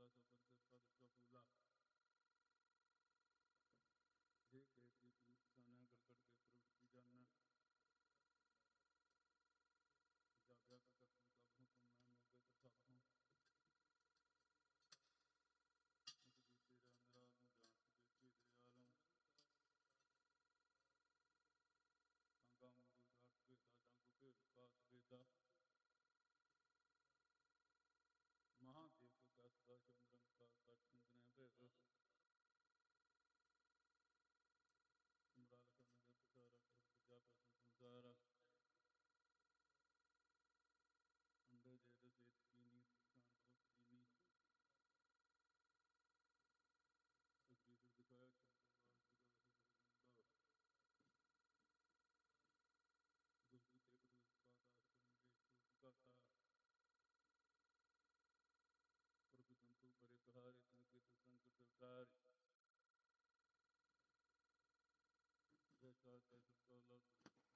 ਕਾ ਸਬਦ ਕਿਰਪਾ ਦ੍ਰਿਸ਼ਟਾ ਫੂਲਾ ਜੇ ਕੇ ਪ੍ਰੀਤ ਰੂਪ ਸਾਨਾ ਗੜਗੜ ਕੇ ਪ੍ਰਵਿਰਤੀ ਜਾਨਾ ਜਾਗਿਆ ਕਾ ਕਰਤੂ ਕਬ ਹੂੰ ਤੁਮ ਮੈਂ ਮੋਗੇ ਪ੍ਰਥਾਪ ਹੂੰ ਮੁਖ ਜੀਤੇ ਰਾਮ ਰਾਮ ਨੂੰ ਜਾਣ ਸਕੇ ਤੇਰੇ ਆਲਮ ਸੰਗਾ ਮੁਗਲ ਦਾਸ ਵੇਦਾ ਸੰਗੁ ਭੇਦ ਕਾਸ ਵੇਦਾ ਮਹਾਦੇਵ ਕਾ ਸਦਾ ਚੰਦਰੰ ਕਾ ਕਟ ਖੰਗਨੈ ਭੈਰ ਸਿਮਰਾ ਲਖਨ ਜਪ ਸਾਰਾ ਜਗਤ ਜਾਪ ਸੰਸਾਰ ਅੰਡੇ ਜੇਦ ਸੇਤ ਕੀਨੀ ਸਿਖਾਨ ਬਹੁਤ ਦੀਨੀ ਸਗਰੀ ਸਿਰ ਦਿਖਾਇਆ ਚੰਦੋ ਵਾਹਿਗੁਰੂ ਵਾਹਿਗੁਰੂ ਜੰਦਾ ਦੁਸਤ ਤ੍ਰਿਕ ਦੁਸਤ ਪਾਤਾ ਸਕਲ ਮਿਲੇ ਸੂਰਜ ਘਾਤਾ ਪੁਰਖ ਜੰਤੂ ਪਰੇ ਪਹਾਰੇ ਤਿਨ ਕੇ ਸੰਕਟ ਉਤਾਰੇ ਜੈ ਕਾ ਤੈ ਸਭ ਕਾ ਲਗ